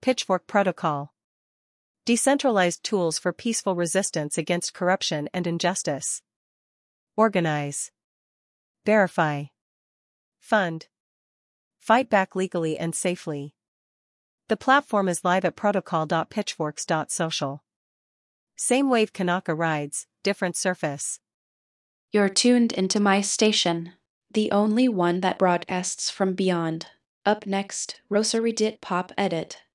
Pitchfork Protocol. Decentralized tools for peaceful resistance against corruption and injustice. Organize. Verify. Fund. Fight back legally and safely. The platform is live at protocol.pitchforks.social. Same wave Kanaka rides, different surface. You're tuned into my station, the only one that broadcasts from beyond. Up next, Rosary Dit Pop Edit.